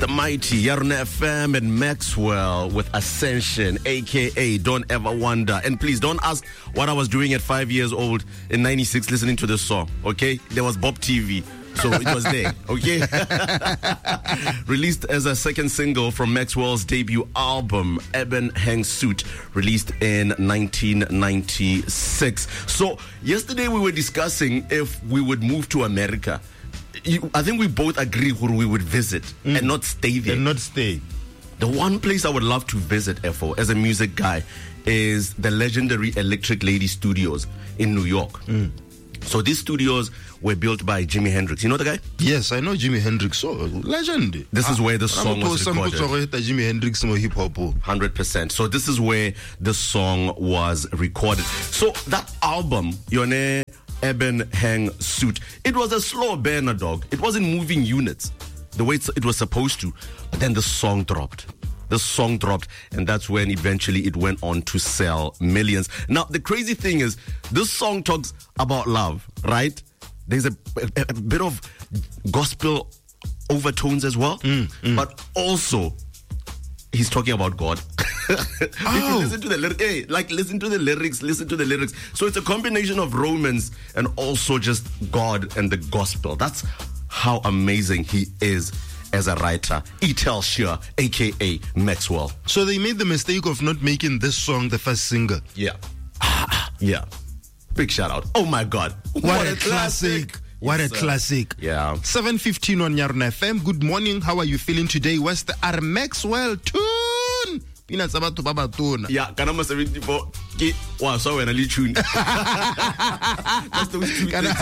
the mighty Yarna FM and Maxwell with Ascension, aka Don't Ever Wonder. And please don't ask what I was doing at 5 years old in 96 listening to this song, okay? There was Bob TV, so it was there, okay? Released as a second single from Maxwell's debut album, Eben Hang Suit, released in 1996. So yesterday we were discussing if we would move to America. I think we both agree where we would visit and not stay there. And not stay. The one place I would love to visit, FO, as a music guy, is the legendary Electric Lady Studios in New York. So these studios were built by Jimi Hendrix. You know the guy? Yes, I know Jimi Hendrix. So legend. This is where the song was recorded. Jimi Hendrix hip hop. 100%. So this is where the song was recorded. So that album, Yone Eben Hang Suit, it was a slow burner, dog. It wasn't moving units the way it was supposed to. But then the song dropped. The song dropped, and that's when eventually it went on to sell millions. Now, the crazy thing is, this song talks about love, right? There's a bit of gospel overtones as well, but also he's talking about God. If you listen to the listen to the lyrics. So it's a combination of romance and also just God and the gospel. That's how amazing he is as a writer. Etel Shear, aka Maxwell. So they made the mistake of not making this song the first single. Yeah. Yeah. Big shout out. Oh my God. What a classic. What a classic. Yeah. 7:15 on Yarna FM. Good morning. How are you feeling today? What's the R Maxwell tune? Peanuts about to baba tune. Yeah, Kanama 74. Wow, so when I lead tune. That's those two things.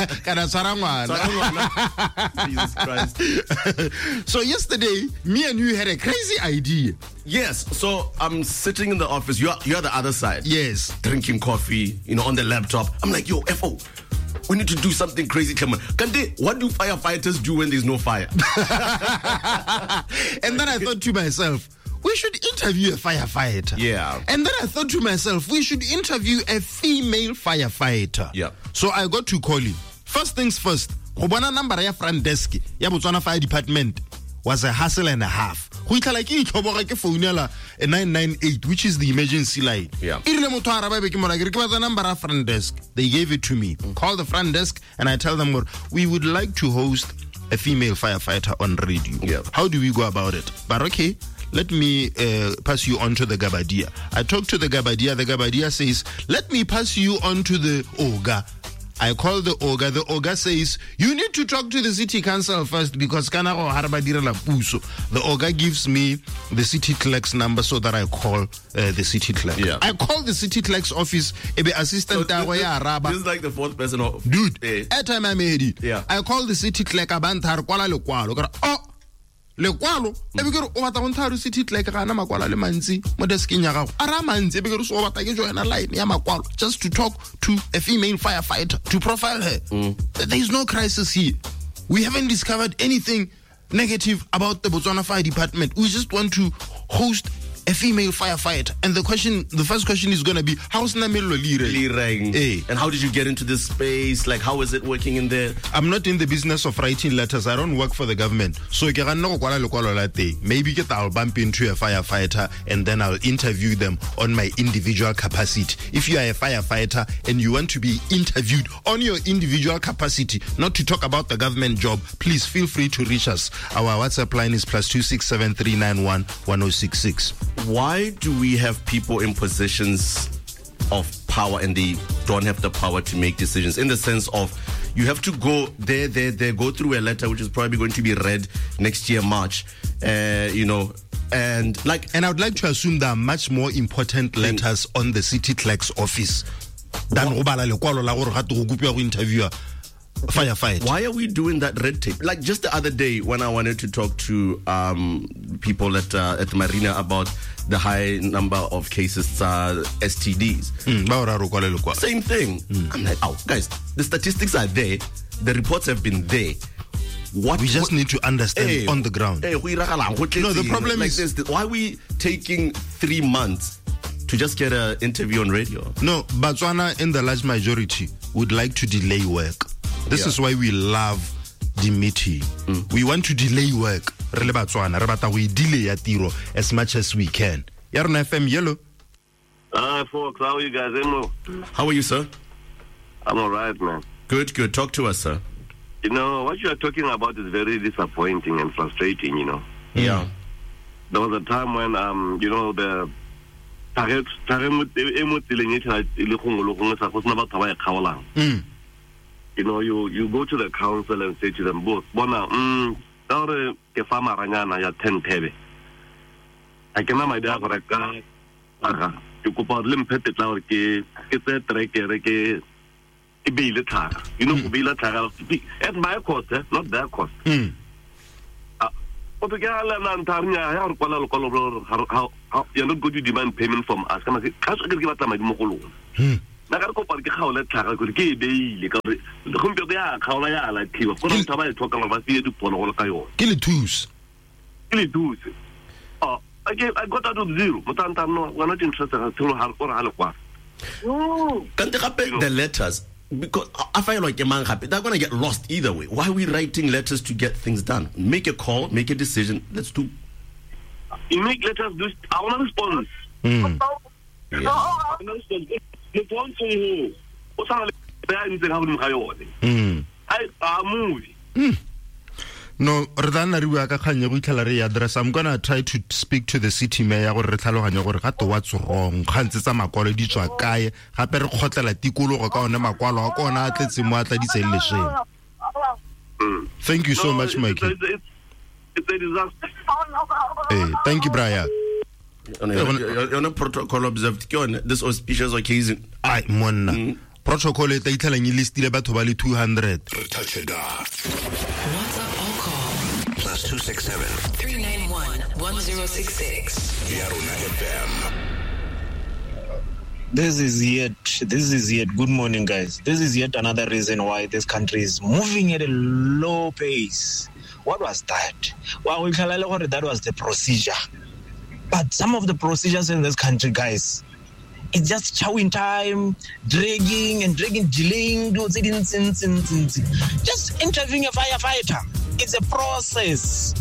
Jesus Christ. So yesterday, me and you had a crazy idea. Yes. So I'm sitting in the office. You're the other side. Yes. Drinking coffee, on the laptop. I'm like, yo, FO, we need to do something crazy. Come on. What do firefighters do when there's no fire? And then I thought to myself, we should interview a firefighter. Yeah. And then I thought to myself, we should interview a female firefighter. Yeah. So I got to call him. First things first, Obana number ya front desk, ya Botswana Fire Department was a hassle and a half. A 998, which is the emergency line. Yeah. Front desk. They gave it to me. Call the front desk and I tell them, we would like to host a female firefighter on radio. Yeah. How do we go about it? But okay, let me pass you on to the Gabadia. I talk to the Gabadia. The Gabadia says, let me pass you on to the Oga. I call the Oga. The Oga says, you need to talk to the city council first because Kanaro Harbadira La Puso. The Oga gives me the city clerk's number so that I call the city clerk. Yeah. I call the city clerk's office. Assistant this is like the fourth person of... Dude, at time I made it. Yeah. I call the city clerk. Lekwalo e be ke o batla go ntsha city clerk ga na makwala le mantsi mo desking ya gago ara mantsi e be ke re so batla ke joina line ya makwalo just to talk to a female firefighter to profile her. There is no crisis here. We haven't discovered anything negative about the Botswana Fire Department. We just want to host a female firefighter. And the first question is going to be, how's Namelo Lireng? And how did you get into this space? Like, how is it working in there? I'm not in the business of writing letters. I don't work for the government. So maybe I'll bump into a firefighter and then I'll interview them on my individual capacity. If you are a firefighter and you want to be interviewed on your individual capacity, not to talk about the government job, please feel free to reach us. Our WhatsApp line is +267 391 1066. Why do we have people in positions of power and they don't have the power to make decisions? In the sense of, you have to go there, go through a letter which is probably going to be read next year, March, and I would like to assume there are much more important letters on the city clerk's office than interviewer. Firefight. Why are we doing that red tape? Like just the other day when I wanted to talk to people at Marina about the high number of cases STDs. Same thing. I'm like, guys, the statistics are there. The reports have been there. We just need to understand on the ground. No, the problem is this. Why are we taking 3 months to just get an interview on radio? No, Botswana in the large majority would like to delay work. This is why we love Dimitri. We want to delay work. re le Batswana re batla go idile ya tiro as much as we can. Ya rona FM yellow. Hi folks, how are you guys? How are you, sir? I'm all right, man. Good. Talk to us, sir. You know, what you are talking about is very disappointing and frustrating, you know. Yeah. There was a time when, you know, the you know, you go to the council and say to them both, Bona, ke fa maranyana ya 10 tebe. I cannot my dad for a guy. You could put limp pet flower ke tse trekere ke be le tlhaga. You know, be le tlhaga at my cost, not their cost. But again, you're not going to demand payment from us. Can I say, cash give us my mokolo. Na ka go parke ga o le tlhaga go ke be ile ka re go mpe go ya khaola ya la thiwa go re taba e tloka ba se di pono go le ka yona Ke le thusa. I got out of zero. But we're not interested in the letters, because I feel like they're going to get lost either way. Why are we writing letters to get things done? Make a call, make a decision. Let's do. You make letters, I want to respond. I move. No, I'm gonna try to speak to the city mayor gore re tlhaloganya gore gato what's wrong khantse tsa makwalo di tswa kae gape re khotlela tikologo ka one makwalo a kona a tletse mo atla di tselesheng. Thank you so much, Mike. It's a disaster. Hey, thank you, Brian. On a protocol observed this auspicious occasion. Ai monna. Protocol e tla itlhalang e listile batho ba le 200. Touch it off. WhatsApp or call +267 391 1066. Yarona FM. This is yet. Good morning, guys. This is yet another reason why this country is moving at a low pace. What was that? Well, that was the procedure. But some of the procedures in this country, guys, it's just chowing time, dragging, delaying, just interviewing a firefighter. It's a process.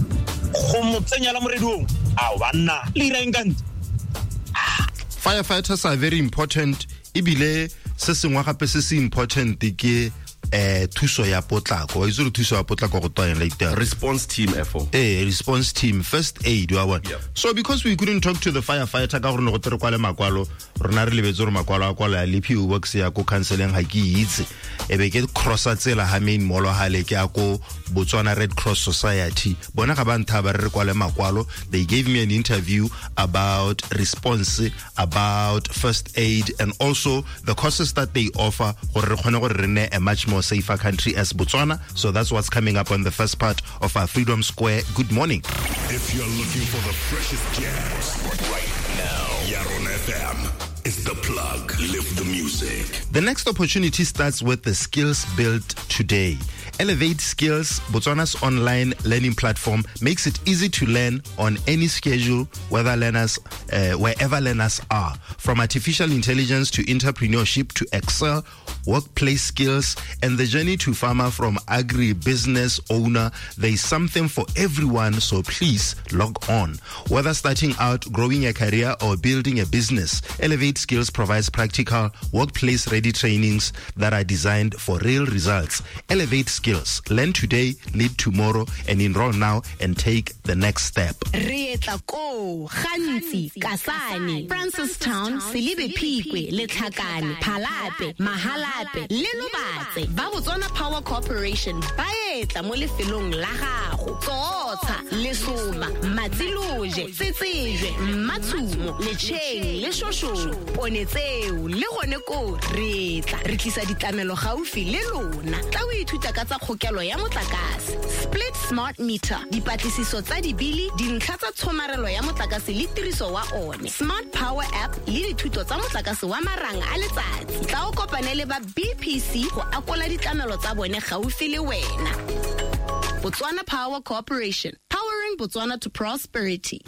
Firefighters are very important. Ibile se sengwe gape se se important ke thuso ya potlako wa itse thuso ya potlako go toya like that response team response team first aid wa one. So because we couldn't talk to the firefighter ka gore ne go tere kwale makwalo rona re lebetse gore makwalo a kwala le PO works ya ko counseling ha ke itse e be ke crossa tsela ha main molo ha le ke a ko Botswana Red Cross Society bona ga ba ntha ba re kwale makwalo. They gave me an interview about response, about first aid, and also the courses that they offer gore re khone gore re ne a much more safer country as Botswana. So that's what's coming up on the first part of our Freedom Square. Good morning. If you're looking for the freshest jams right now, Yarona FM is the plug. Live the music. The next opportunity starts with the Skills Built Today. Elevate Skills, Botswana's online learning platform, makes it easy to learn on any schedule, wherever learners are. From artificial intelligence to entrepreneurship to Excel, workplace skills, and the journey to farmer from agri-business owner, there is something for everyone, so please log on. Whether starting out, growing a career, or building a business, Elevate Skills provides practical, workplace-ready trainings that are designed for real results. Elevate Skills. Learn today, lead tomorrow, and enroll now and take the next step. Rietako, Khansi, Kasani, Francistown, Silibe Pikwe, Letlhakane, Phalape, Mahalape, Lelobatse, Botswana Power Corporation, Baetla mo lefelong la gago. Tsotsa, Lesoma, Matsiloje, Tsetsejwe, Matsumo, Lecheng, Leshosho, Ponetseo, le gone ko retla. Re tlisa ditlamelo gaufi le lona. Tla o ithuta ka tsa kgokelo ya motlakase. Split Smart Meter, dipatlisiso tsa dibili, dintlha tsa tshomarelo ya motlakase le tiriso wa one. Smart Power App le dithuto tsa motlakase wa marang a letsatsi. Tla o kopane le ba BPC go akola ditlamelo tsa bone gaufi le wena. Botswana Power Corporation, powering Botswana to prosperity.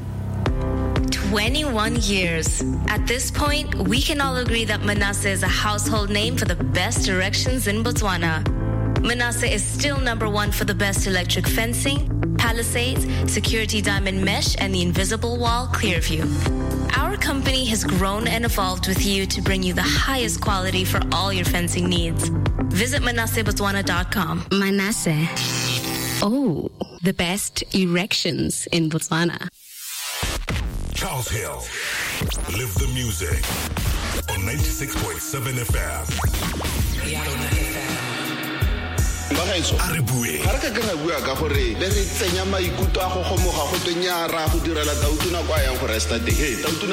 21 years. At this point, we can all agree that Manasseh is a household name for the best directions in Botswana. Manasseh is still #1 for the best electric fencing, palisades, security diamond mesh, and the invisible wall Clearview. Our company has grown and evolved with you to bring you the highest quality for all your fencing needs. Visit ManassehBotswana.com. Manasseh. Oh, the best erections in Botswana. Charles Hill. Live the music on 96.7 FM. ga re ka ra bua ka gore le re tsenya maikuto a go gomoga go tenya ra go direla tautuna kwa yang go resta teng